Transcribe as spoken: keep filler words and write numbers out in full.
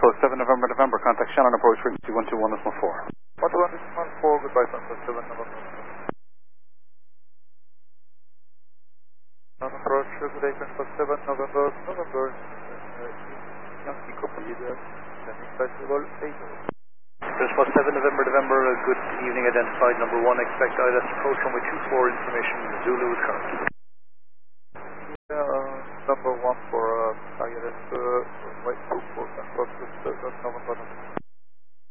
Transport seven November November, contact Shannon approach frequency one two one decimal four. one two one decimal four, goodbye Transport seven November. On approach, good day Transport seven November November, uh, Yankee Copy Leader, landing flight level eight zero. Transport seven November November, uh, good evening, identified number one, expect I L S approach runway two four, information Zulu is current.